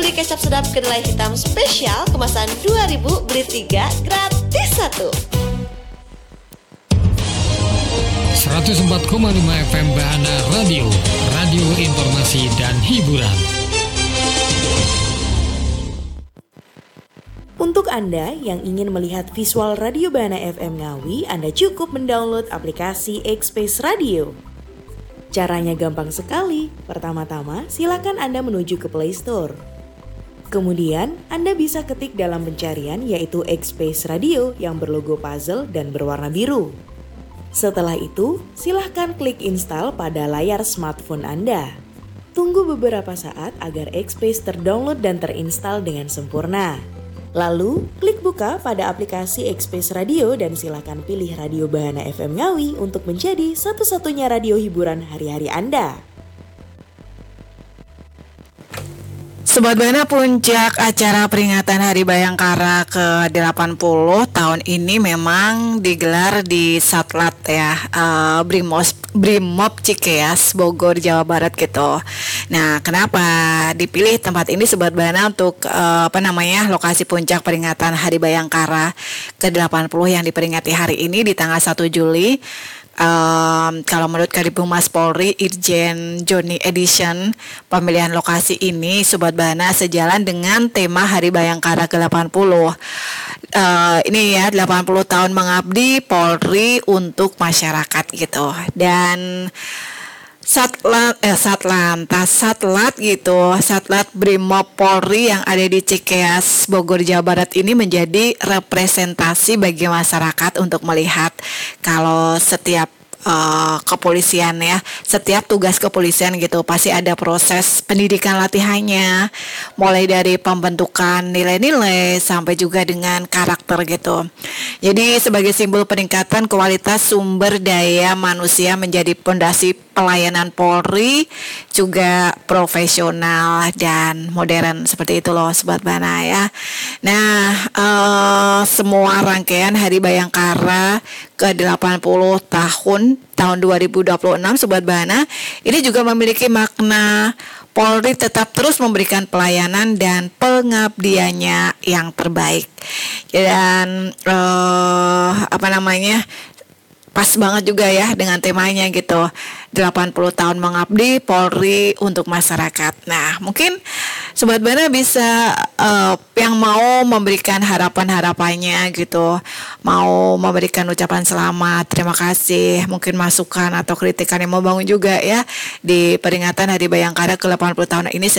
beli kecap sedap kedelai hitam spesial kemasan 2000 beli 3 gratis 1. 104,5 FM Bahana Radio, radio informasi dan hiburan. Untuk Anda yang ingin melihat visual Radio Bahana FM Ngawi, Anda cukup mendownload aplikasi X-Space Radio. Caranya gampang sekali. Pertama-tama, silakan Anda menuju ke Play Store. Kemudian, Anda bisa ketik dalam pencarian yaitu X-Space Radio yang berlogo puzzle dan berwarna biru. Setelah itu, silahkan klik install pada layar smartphone Anda. Tunggu beberapa saat agar X-Space terdownload dan terinstall dengan sempurna. Lalu, klik buka pada aplikasi X-Space Radio dan silakan pilih Radio Bahana FM Ngawi untuk menjadi satu-satunya radio hiburan hari-hari Anda. Sobat Bahana, puncak acara peringatan Hari Bayangkara ke-80 tahun ini memang digelar di Satlat ya, Brimob Cikeas, Bogor, Jawa Barat gitu. Nah, kenapa dipilih tempat ini Sobat Bahana untuk lokasi puncak peringatan Hari Bayangkara ke-80 yang diperingati hari ini di tanggal 1 Juli? Kalau menurut Kadif Humas Polri Irjen Joni Edition, pemilihan lokasi ini Sobat Bahana sejalan dengan tema Hari Bayangkara ke-80. Ini ya 80 tahun mengabdi Polri untuk masyarakat gitu. Dan Satlat Brimob Polri yang ada di Cikeas, Bogor, Jawa Barat ini menjadi representasi bagi masyarakat untuk melihat kalau setiap kepolisian ya, setiap tugas kepolisian gitu pasti ada proses pendidikan latihannya, mulai dari pembentukan nilai-nilai sampai juga dengan karakter gitu. Jadi sebagai simbol peningkatan kualitas sumber daya manusia menjadi pondasi pelayanan Polri juga profesional dan modern seperti itu loh Sobat Bahana ya. Nah, semua rangkaian Hari Bayangkara ke-80 tahun 2026 Sobat Bahana ini juga memiliki makna Polri tetap terus memberikan pelayanan dan pengabdiannya yang terbaik. Dan pas banget juga ya dengan temanya gitu, 80 tahun mengabdi Polri untuk masyarakat. Nah, mungkin Sobat Bahana bisa yang mau memberikan harapan-harapannya gitu, mau memberikan ucapan selamat, terima kasih, mungkin masukan atau kritikan yang mau bangun juga ya di peringatan Hari Bayangkara ke-80 tahun ini.